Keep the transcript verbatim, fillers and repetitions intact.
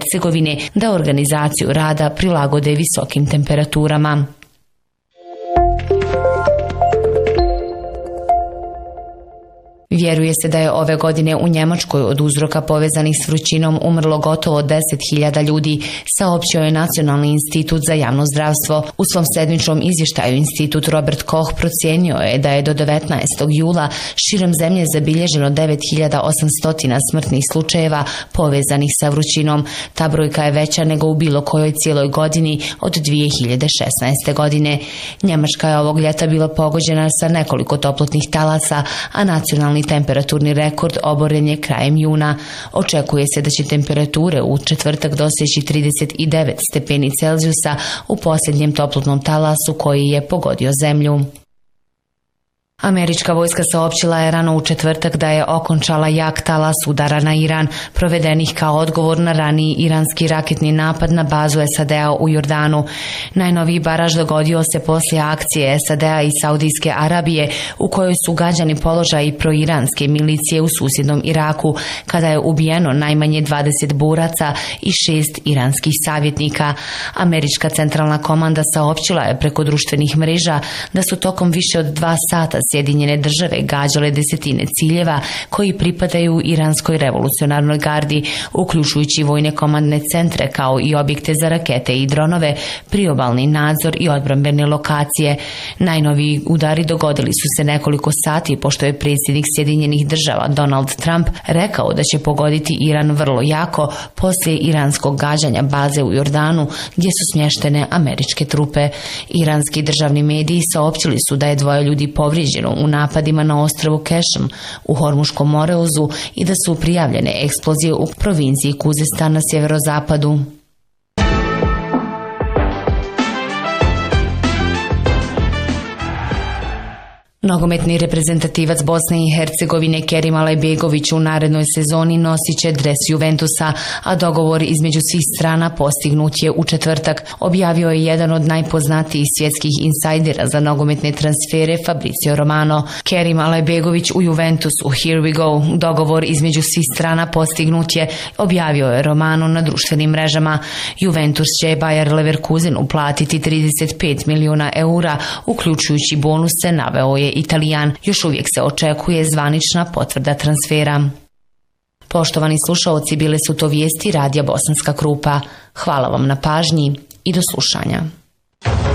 Hercegovine da organizaciju rada prilagode visokim temperaturama. Vjeruje se da je ove godine u Njemačkoj od uzroka povezanih s vrućinom umrlo gotovo deset hiljada ljudi, saopćio je Nacionalni institut za javno zdravstvo. U svom sedmičnom izvještaju Institut Robert Koch procijenio je da je do devetnaestog jula širom zemlje zabilježeno devet hiljada osamsto smrtnih slučajeva povezanih sa vrućinom. Ta brojka je veća nego u bilo kojoj cijeloj godini od dvije hiljade šesnaeste. godine. Njemačka je ovog ljeta bila pogođena sa nekoliko toplotnih talasa, a nacionalni temperaturni rekord oboren je krajem juna. Očekuje se da će temperature u četvrtak doseći trideset devet stepeni Celzijusa u posljednjem toplotnom talasu koji je pogodio zemlju. Američka vojska saopćila je rano u četvrtak da je okončala jak talas udara na Iran, provedenih kao odgovor na raniji iranski raketni napad na bazu S A D-a u Jordanu. Najnoviji baraž dogodio se poslije akcije S A D-a i Saudijske Arabije u kojoj su gađani položaji proiranske milicije u susjednom Iraku, kada je ubijeno najmanje dvadeset boraca i šest iranskih savjetnika. Američka centralna komanda saopćila je preko društvenih mreža da su tokom više od dva sata Sjedinjene države gađale desetine ciljeva koji pripadaju Iranskoj revolucionarnoj gardi, uključujući vojne komandne centre kao i objekte za rakete i dronove, priobalni nadzor i odbrambene lokacije. Najnoviji udari dogodili su se nekoliko sati pošto je predsjednik Sjedinjenih država Donald Trump rekao da će pogoditi Iran vrlo jako poslije iranskog gađanja baze u Jordanu gdje su smještene američke trupe. Iranski državni mediji saopćili su da je dvoje ljudi povrijeđeno u napadima na ostrvu Kešm u Hormuškom Moreuzu i da su prijavljene eksplozije u provinciji Kuzestan na sjeverozapadu. Nogometni reprezentativac Bosne i Hercegovine Kerim Alajbegović u narednoj sezoni nosit će dres Juventusa, a dogovor između svih strana postignut je u četvrtak, objavio je jedan od najpoznatijih svjetskih insajdera za nogometne transfere Fabrizio Romano. Kerim Alajbegović u Juventusu, here we go, dogovor između svih strana postignut je, objavio je Romano na društvenim mrežama. Juventus će Bayer Leverkusenu platiti trideset pet milijuna eura, uključujući bonuse, naveo je Italijan. Još uvijek se očekuje zvanična potvrda transfera. Poštovani slušaoci, bile su to vijesti Radija Bosanska Krupa. Hvala vam na pažnji i do slušanja.